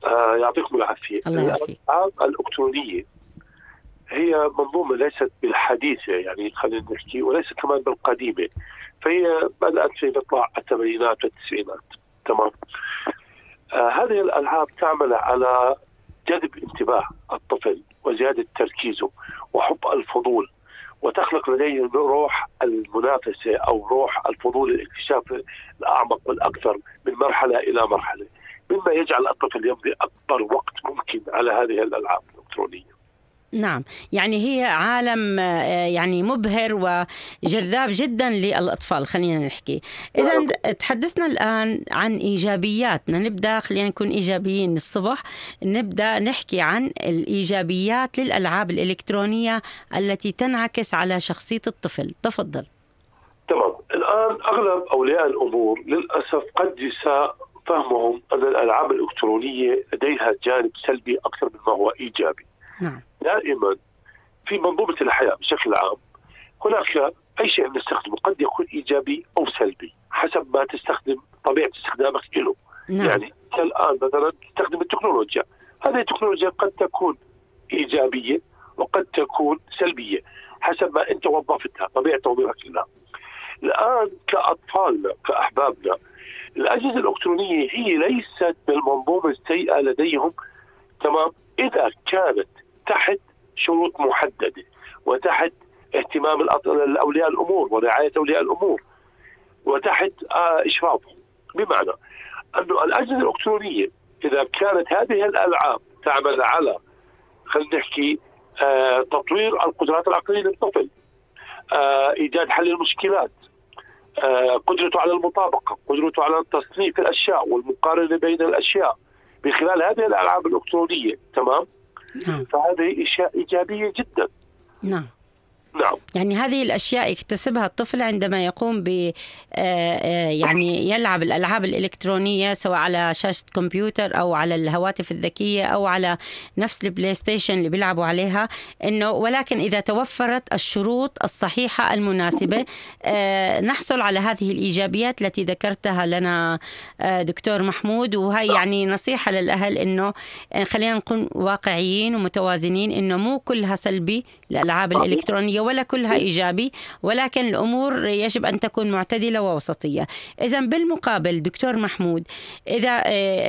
يعطيكم العافية. الله يعافيك. الألعاب الإلكترونية هي منظومة ليست بالحديثة، يعني خلينا نحكي، وليست كمان بالقديمة. فهي بدأت في إطلاع الثمانينات والتسعينات. تمام. هذه الألعاب تعمل على جذب انتباه الطفل وزيادة تركيزه وحب الفضول، وتخلق لديه روح المنافسة أو روح الفضول الاكتشاف الأعمق والأكثر من مرحلة إلى مرحلة، مما يجعل الطفل يمضي أكبر وقت ممكن على هذه الألعاب الإلكترونية. نعم، يعني هي عالم يعني مبهر وجذاب جدا للأطفال. خلينا نحكي إذا تحدثنا الآن عن إيجابياتنا. نبدأ، خلينا نكون إيجابيين الصبح، نبدأ نحكي عن الإيجابيات للألعاب الإلكترونية التي تنعكس على شخصية الطفل. تفضل. تمام. الآن أغلب أولياء الأمور للأسف قد يساء فهمهم أن الألعاب الإلكترونية لديها جانب سلبي أكثر مما هو إيجابي. نعم. دائما في منظومة الحياة بشكل عام هناك أي شيء نستخدمه قد يكون إيجابي أو سلبي حسب ما تستخدم، طبيعة استخدامك له. نعم. يعني الآن مثلا تستخدم التكنولوجيا، هذه التكنولوجيا قد تكون إيجابية وقد تكون سلبية حسب ما أنت وظفتها، طبيعة توظيفك لها. الآن كأطفالنا كأحبابنا الأجهزة الإلكترونية هي ليست بالمنظومة السيئة لديهم. تمام. إذا كانت تحت شروط محددة وتحت اهتمام الأولياء الأمور ورعاية أولياء الأمور وتحت إشرافهم. بمعنى أنه الأجهزة الإلكترونية إذا كانت هذه الألعاب تعمل على، خلينا نحكي، تطوير القدرات العقلية للطفل، إيجاد حل المشكلات، قدرته على المطابقة، قدرته على تصنيف الأشياء والمقارنة بين الأشياء من خلال هذه الألعاب الإلكترونية. تمام. نعم. فهذه أشياء إيجابية جدا. نعم. نعم. يعني هذه الأشياء يكتسبها الطفل عندما يقوم ب يعني يلعب الألعاب الإلكترونية، سواء على شاشة كمبيوتر أو على الهواتف الذكية أو على نفس البلاي ستيشن اللي بيلعبوا عليها. إنه ولكن إذا توفرت الشروط الصحيحة المناسبة نحصل على هذه الإيجابيات التي ذكرتها لنا دكتور محمود. وهي يعني نصيحة للأهل، إنه خلينا نكون واقعيين ومتوازنين، إنه مو كلها سلبي الألعاب الإلكترونية ولا كلها إيجابي، ولكن الأمور يجب أن تكون معتدلة ووسطية. إذن بالمقابل دكتور محمود، إذا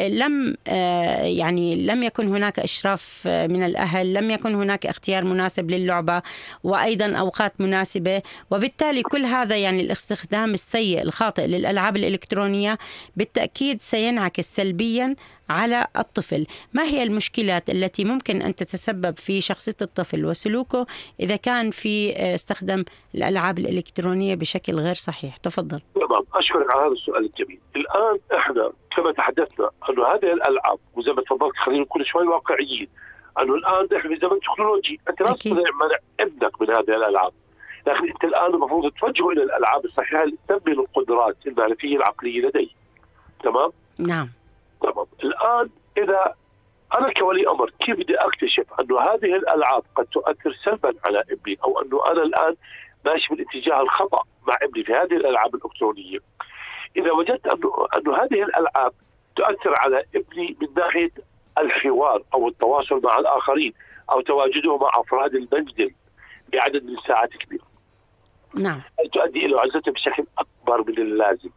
لم يكن هناك إشراف من الأهل، لم يكن هناك اختيار مناسب للعبة وأيضا أوقات مناسبة، وبالتالي كل هذا يعني الاستخدام السيء الخاطئ للألعاب الإلكترونية بالتأكيد سينعكس سلبيا على الطفل. ما هي المشكلات التي ممكن أن تتسبب في شخصية الطفل وسلوكه إذا كان في استخدام الألعاب الإلكترونية بشكل غير صحيح؟ تفضل. تمام. أشكرك على هذا السؤال الجميل. الآن إحنا كما تحدثنا أنه هذه الألعاب، وزي ما تفضلت خلينا نكون شوي واقعيين، أنه الآن إحنا في زمن تكنولوجي، أنت لا تستطيع منع ابنك من هذه الألعاب، لكن أنت الآن المفروض توجهه إلى الألعاب الصحيحة اللي تنمي القدرات المعرفية العقلية لديه. تمام؟ نعم. تمام. الآن إذا أنا كولي أمر كيف بدي أكتشف أنه هذه الألعاب قد تؤثر سلبا على ابني، أو أنه أنا الآن ماشي بالاتجاه الخطأ مع ابني في هذه الألعاب الإلكترونية؟ إذا وجدت أنه هذه الألعاب تؤثر على ابني من ناحية الحوار أو التواصل مع الآخرين أو تواجده مع أفراد المنزل بعدد من ساعات كبيرة، نعم، تؤدي إلى عزلته بشكل أكبر من اللازم.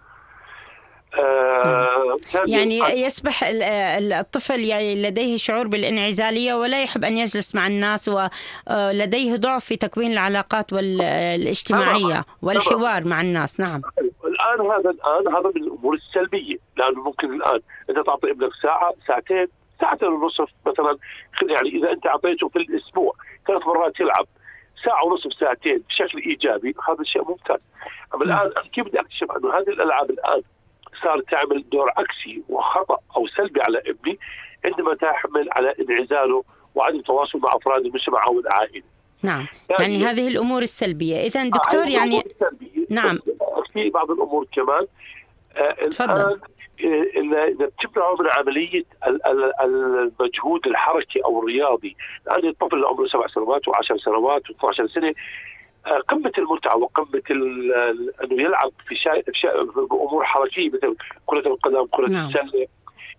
يعني يصبح الطفل يعني لديه شعور بالانعزالية ولا يحب أن يجلس مع الناس، ولديه ضعف في تكوين العلاقات الاجتماعية والحوار مع الناس. نعم. الآن هذا من الأمور السلبية، لأنه ممكن الآن أنت تعطي ابنك ساعة، ساعتين، ساعتين ونصف مثلا، يعني إذا أنت أعطيته في الأسبوع 3 مرات يلعب ساعة ونصف ساعتين بشكل إيجابي، هذا شيء ممتاز. أما الآن كيف بدي أكتشف أنه هذه الألعاب الآن صار تعمل دور عكسي وخطأ أو سلبي على ابني عندما تحمل على انعزاله وعدم التواصل مع أفراد المجتمع أو العائلة؟ نعم، يعني هذه الأمور السلبية. إذن دكتور يعني نعم، في بعض الأمور كمان تفضل. إذا بتمنعه من عملية المجهود الحركي أو الرياضي، لأن الطفل اللي عمره 7 سنوات و10 سنوات و12 سنة قمة المتعة وقمة أنه يلعب في أمور حركية مثل كرة القدم، كرة السلة،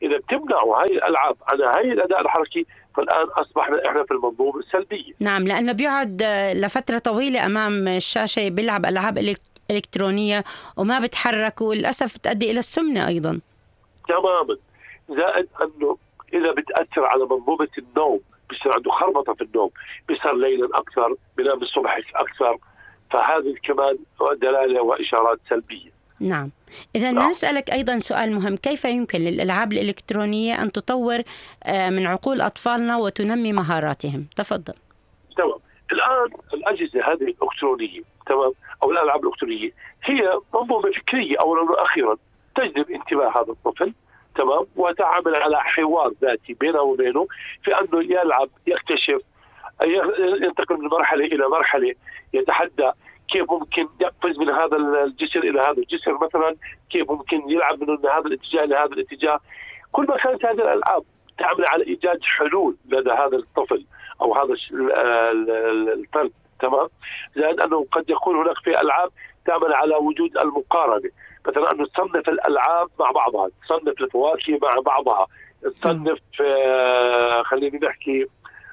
اذا بتمنعوا هاي الالعاب عن هاي الاداء الحركي، فالان اصبحنا احنا في المنظومه السلبيه. نعم، لانه بيقعد لفتره طويله امام الشاشه بيلعب العاب الكترونيه وما بتحرك، وللاسف بتؤدي الى السمنه ايضا. تماما. زائد انه اذا بتاثر على منظومه النوم، بصير عنده خربطه في النوم، بيصير ليلا اكثر، بينام الصبح اكثر، فهذه كمان دلاله واشارات سلبيه. نعم. إذا نسألك أيضا سؤال مهم، كيف يمكن للألعاب الإلكترونية أن تطور من عقول أطفالنا وتنمي مهاراتهم؟ تفضل. تمام. الآن الأجهزة هذه الإلكترونية، تمام، أو الألعاب الإلكترونية، هي منظومة فكرية أولا وأخيرا تجذب انتباه هذا الطفل، تمام، وتعمل على حوار ذاتي بينه وبينه، في أنه يلعب، يكتشف، ينتقل من مرحلة إلى مرحلة، يتحدى كيف ممكن يقفز من هذا الجسر إلى هذا الجسر مثلا، كيف ممكن يلعب من هذا الاتجاه إلى هذا الاتجاه. كل ما كانت هذه الألعاب تعمل على إيجاد حلول لدى هذا الطفل أو هذا الفرد، تمام، زائد أنه قد يكون هناك في ألعاب تعمل على وجود المقارنة، مثلا أنه تصنف الألعاب مع بعضها، تصنف الفواكه مع بعضها، تصنف خليني نحكي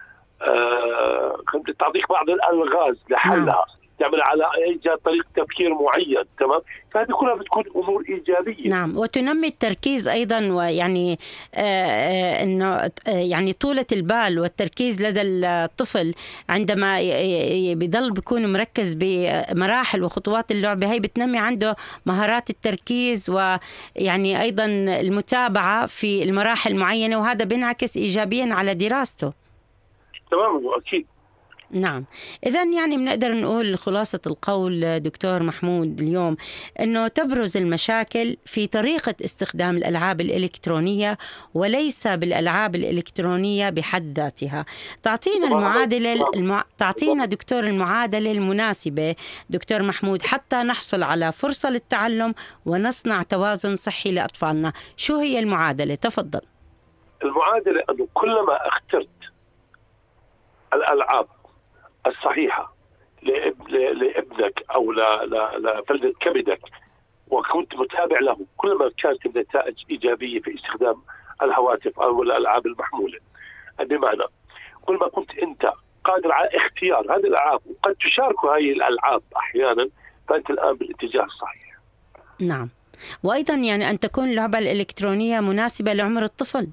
تعطيك بعض الألغاز لحلها، تعمل على إيجاد طريقة تفكير معين، تمام، فهذه كلها بتكون أمور إيجابية. نعم، وتنمي التركيز أيضا، ويعني إنه يعني طولة البال والتركيز لدى الطفل عندما بيضل بيكون مركز بمراحل وخطوات اللعبة، هي بتنمي عنده مهارات التركيز ويعني أيضا المتابعة في المراحل المعينة، وهذا بينعكس إيجابيا على دراسته. تمام، أكيد. نعم. إذن يعني بنقدر نقول خلاصة القول دكتور محمود اليوم أنه تبرز المشاكل في طريقة استخدام الألعاب الإلكترونية وليس بالألعاب الإلكترونية بحد ذاتها. تعطينا دكتور المعادلة المناسبة دكتور محمود حتى نحصل على فرصة للتعلم ونصنع توازن صحي لأطفالنا. شو هي المعادلة؟ تفضل. المعادلة أنه كلما اخترت الألعاب الصحيحة لابنك أو لفلذة كبدك وكنت متابع له، كلما كانت النتائج إيجابية في استخدام الهواتف أو الألعاب المحمولة. بمعنى كل ما كنت أنت قادر على اختيار هذه الألعاب وقد تشارك هذه الألعاب أحيانا، فأنت الآن بالاتجاه الصحيح. نعم. وأيضا يعني أن تكون اللعبة الإلكترونية مناسبة لعمر الطفل.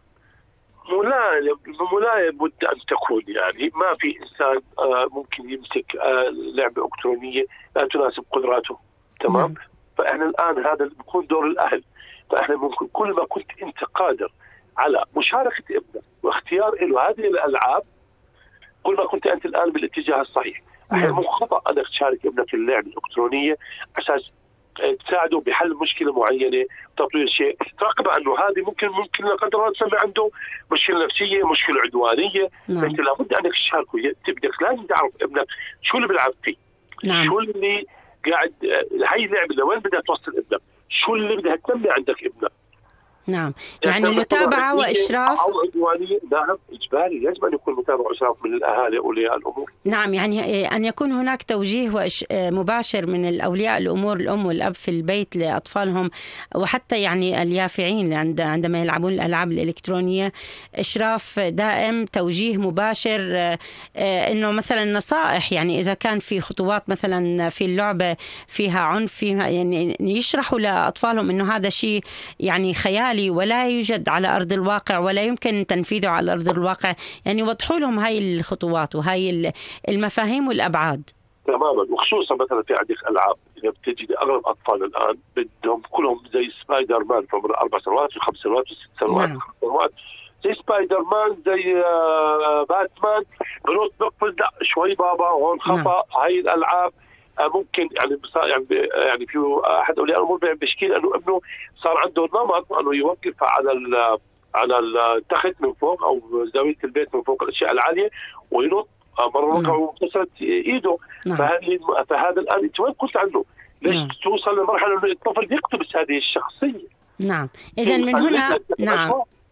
ملائم بد أن تكون، يعني ما في إنسان ممكن يمسك لعبة إلكترونية لا تناسب قدراته، تمام. فإحنا الآن هذا بيكون دور الأهل، فإحنا ممكن كل ما كنت أنت قادر على مشاركة ابنك واختيار له هذه الألعاب، كل ما كنت أنت الآن بالاتجاه الصحيح. أحيانا مو خطأ أنك تشارك ابنك اللعبة الإلكترونية عشان تساعده بحل مشكلة معينة، تطوير شيء، تراقب أنه هذه ممكن لا قدر الله تسمى عنده مشكلة نفسية، مشكلة عدوانية. أنت لابد أنك تشاركه، تبدأ لازم تعرف ابنك شو اللي بيلعب فيه، شو اللي قاعد، هاي اللعبة وين بدها توصل ابنك، شو اللي بدها تنمي عندك ابنك. نعم، يعني متابعة وإشراف. أو عدوانية، نعم، إجباري يجب أن يكون متابعة وإشراف من الأهالي أولياء الأمور. نعم، يعني أن يكون هناك توجيه مباشر من الأولياء الأمور، الأم والأب في البيت لأطفالهم، وحتى يعني اليافعين عندما يلعبون الألعاب الإلكترونية، إشراف دائم، توجيه مباشر، إنه مثلا نصائح، يعني إذا كان في خطوات مثلا في اللعبة فيها عنف، يعني يشرحوا لأطفالهم إنه هذا شيء يعني خيالي ولا يوجد على أرض الواقع ولا يمكن تنفيذه على أرض الواقع، يعني وضحوا لهم هاي الخطوات وهاي المفاهيم والأبعاد. تماما. وخصوصا مثلا في عندك ألعاب إذا بتجد أغلب أطفال الآن بدهم كلهم زي سبايدر مان في عمر 4 سنوات و5 سنوات و6 سنوات و5 سنوات، زي سبايدر مان، زي باتمان، بنط بقفز، لا شوي بابا هون خطأ. هاي الألعاب ممكن يعني في احد اولياء الامور بيشكي انه ابنه صار عنده نمط انه يوقف على التخت من فوق او زاويه البيت من فوق الاشياء العاليه وينط مره وكسرت ايده. فهذا الان انت وين قلت عنه؟ ليش توصل لمرحله انه الطفل يقتبس هذه الشخصيه؟ نعم. اذا من هنا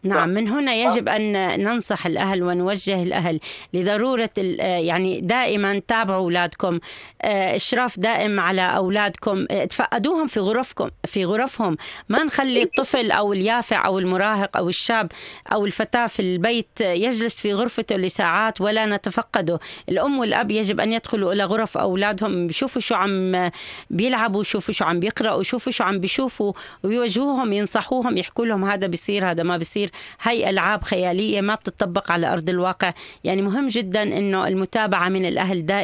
نعم، من هنا يجب أن ننصح الأهل ونوجه الأهل لضرورة يعني دائما تابعوا أولادكم، إشراف دائم على أولادكم، تفقدوهم في غرفهم، ما نخلي الطفل أو اليافع أو المراهق أو الشاب أو الفتاة في البيت يجلس في غرفته لساعات ولا نتفقده. الأم والأب يجب أن يدخلوا إلى غرف أولادهم، يشوفوا شو عم بيلعبوا، يشوفوا شو عم بيقرأوا، يشوفوا شو عم بيشوفوا، ويوجهوهم، ينصحوهم، يحكوا لهم هذا بيصير هذا ما بيصير. هاي ألعاب خيالية ما بتطبق على أرض الواقع. يعني مهم جدا إنه المتابعة من الأهل دائما.